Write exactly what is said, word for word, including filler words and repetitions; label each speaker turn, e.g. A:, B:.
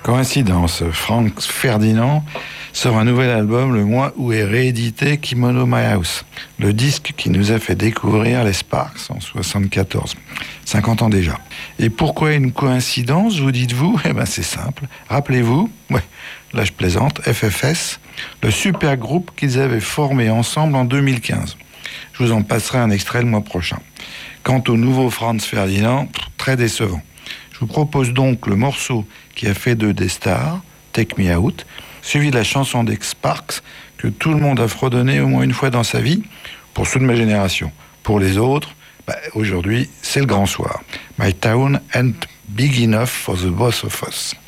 A: Coïncidence, Franz Ferdinand sort un nouvel album le mois où est réédité Kimono My House, le disque qui nous a fait découvrir les Sparks en soixante-quatorze, cinquante ans déjà. Et pourquoi une coïncidence, vous dites-vous ? Eh bien c'est simple, rappelez-vous, ouais, là je plaisante, F F S, le super groupe qu'ils avaient formé ensemble en deux mille quinze. Je vous en passerai un extrait le mois prochain. Quant au nouveau Franz Ferdinand, très décevant. Je vous propose donc le morceau qui a fait d'eux des stars, Take Me Out, suivi de la chanson des Sparks que tout le monde a fredonné au moins une fois dans sa vie, pour ceux de ma génération. Pour les autres, bah, aujourd'hui, c'est le grand soir. My town ain't big enough for the both of us.